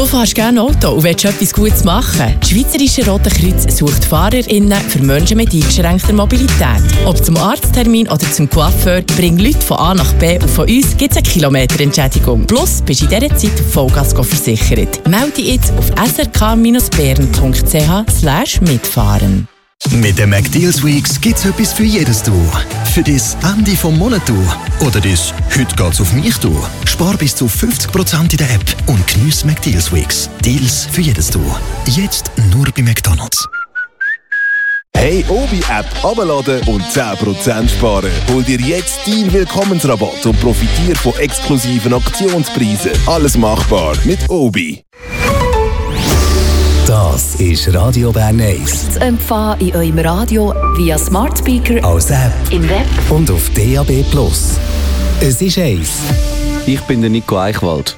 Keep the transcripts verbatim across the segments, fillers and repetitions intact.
Du fährst gerne Auto und willst etwas Gutes machen. Das Schweizerische Rote Kreuz sucht FahrerInnen für Menschen mit eingeschränkter Mobilität. Ob zum Arzttermin oder zum Coiffeur, bring Leute von A nach B und von uns gibt es eine Kilometerentschädigung. Plus bist du in dieser Zeit Vollgas versichert. Melde dich jetzt auf s r k bern punkt c h slash mitfahren. Mit den McDeals Weeks gibt's etwas für jedes Tour. Für das Ende vom Monat Tour oder das «Heute geht's auf mich» Tour. Spar bis zu fünfzig Prozent in der App und geniess McDeals Weeks. Deals für jedes Tour. Jetzt nur bei McDonald's. Hey, Obi-App abladen und zehn Prozent sparen. Hol dir jetzt deinen Willkommensrabatt und profitiere von exklusiven Aktionspreisen. Alles machbar mit Obi. Das ist Radio Bern eins. Zu empfangen in eurem Radio via Smart Speaker, Als App im Web und auf D A B Plus. Es ist eins. Ich bin der Nico Eichwald.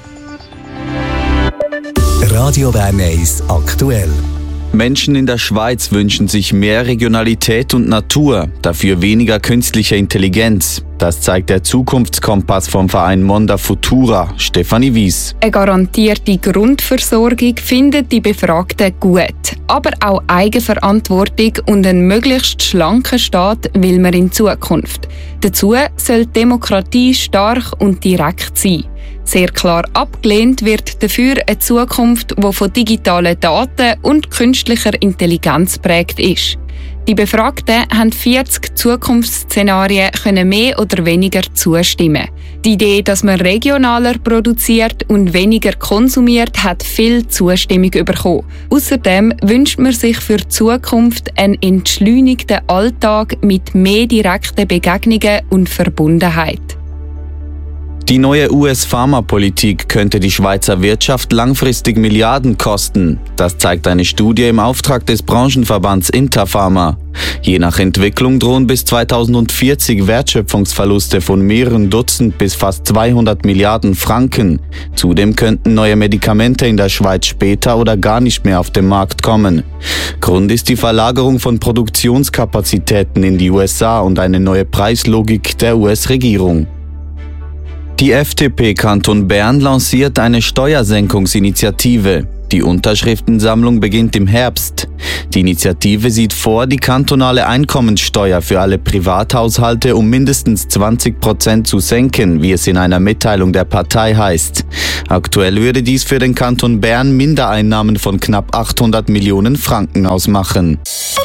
Radio Bern eins aktuell. Menschen in der Schweiz wünschen sich mehr Regionalität und Natur, dafür weniger künstliche Intelligenz. Das zeigt der Zukunftskompass vom Verein Monda Futura, Stefanie Wies. Eine garantierte Grundversorgung findet die Befragten gut. Aber auch Eigenverantwortung und ein möglichst schlanker Staat will man in Zukunft. Dazu soll die Demokratie stark und direkt sein. Sehr klar abgelehnt wird dafür eine Zukunft, die von digitalen Daten und künstlicher Intelligenz geprägt ist. Die Befragten haben vierzig Zukunftsszenarien können mehr oder weniger zustimmen. Die Idee, dass man regionaler produziert und weniger konsumiert, hat viel Zustimmung bekommen. Außerdem wünscht man sich für die Zukunft einen entschleunigten Alltag mit mehr direkten Begegnungen und Verbundenheit. Die neue U S-Pharmapolitik könnte die Schweizer Wirtschaft langfristig Milliarden kosten. Das zeigt eine Studie im Auftrag des Branchenverbands Interpharma. Je nach Entwicklung drohen bis zweitausendvierzig Wertschöpfungsverluste von mehreren Dutzend bis fast zweihundert Milliarden Franken. Zudem könnten neue Medikamente in der Schweiz später oder gar nicht mehr auf den Markt kommen. Grund ist die Verlagerung von Produktionskapazitäten in die U S A und eine neue Preislogik der U S-Regierung. Die F D P Kanton Bern lanciert eine Steuersenkungsinitiative. Die Unterschriftensammlung beginnt im Herbst. Die Initiative sieht vor, die kantonale Einkommenssteuer für alle Privathaushalte um mindestens zwanzig Prozent zu senken, wie es in einer Mitteilung der Partei heißt. Aktuell würde dies für den Kanton Bern Mindereinnahmen von knapp achthundert Millionen Franken ausmachen.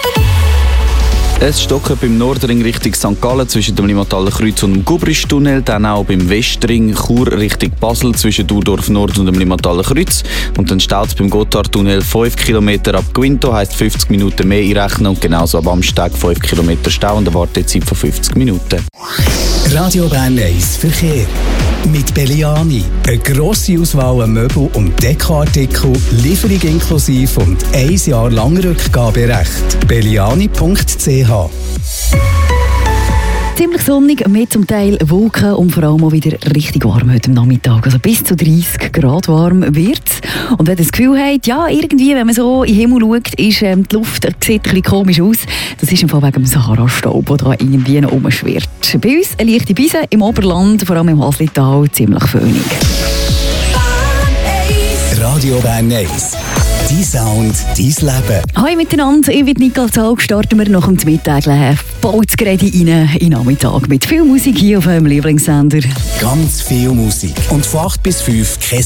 Es stockt beim Nordring Richtung Sankt Gallen zwischen dem Limmataler Kreuz und dem Gubristunnel, dann auch beim Westring Chur Richtung Basel zwischen Durdorf Nord und dem Limmataler Kreuz. Und dann steht es beim Gotthardtunnel fünf Kilometer ab Quinto, heisst fünfzig Minuten mehr einrechnen, und genauso ab Amsteg fünf Kilometer Stau und eine Wartezeit von fünfzig Minuten. Radio Bern eins Verkehr. Mit Belliani. Eine grosse Auswahl an Möbel- und Dekoartikel, Lieferung inklusive und ein Jahr lang Rückgaberecht. belliani punkt c h. ziemlich sonnig, mit zum Teil Wolken und vor allem auch wieder richtig warm heute Nachmittag. Also bis zu dreissig Grad warm wird es. Und wenn ihr das Gefühl habt, ja, irgendwie, wenn man so in den Himmel schaut, ist ähm, die Luft sieht ein bisschen komisch aus. Das ist im Fall wegen dem Sahara-Staub, der da irgendwie noch rumschwirrt. Bei uns eine leichte Bise, im Oberland, vor allem im Haslital, ziemlich föhnig. Radio Bern eins. Dein Sound, dein Leben. Hallo miteinander, ich bin Nicole Zaug. Starten wir nach dem Mittag Bolzgerede rein in den Nachmittag mit viel Musik hier auf eurem Lieblingssender. Ganz viel Musik. Und von acht bis fünf kein